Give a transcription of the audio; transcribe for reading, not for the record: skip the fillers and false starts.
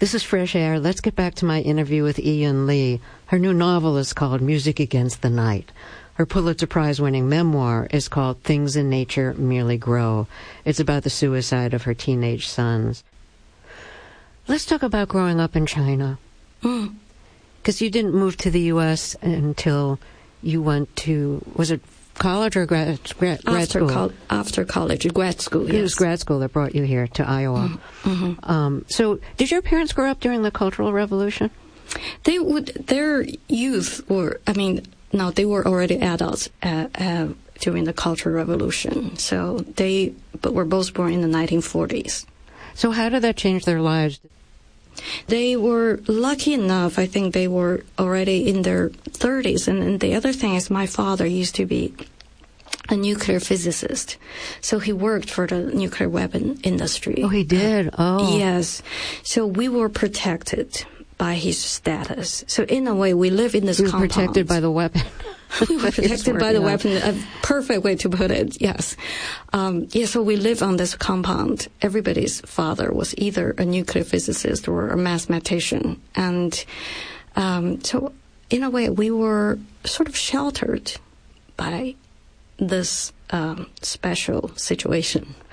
This is Fresh Air. Let's get back to my interview with Ian Lee. Her new novel is called Music Against the Night. Her Pulitzer Prize-winning memoir is called Things in Nature Merely Grow. It's about the suicide of her teenage sons. Let's talk about growing up in China. Because you didn't move to the U.S. until you went to, was it college or grad school? After college, grad school, yes. It was grad school that brought you here to Iowa. So did your parents grow up during the Cultural Revolution? Their youth were, no, they were already adults during the Cultural Revolution. So they were both born in the 1940s. So how did that change their lives? They were lucky enough, I think they were already in their 30s. And the other thing is my father used to be a nuclear physicist. So he worked for the nuclear weapon industry. Oh, he did? Yes. So we were protected by his status. So in a way, we live in this compound. Protected by the weapon. We were protected by the weapon. A perfect way to put it, yes. So we live on this compound. Everybody's father was either a nuclear physicist or a mathematician. And so in a way, we were sort of sheltered by this special situation.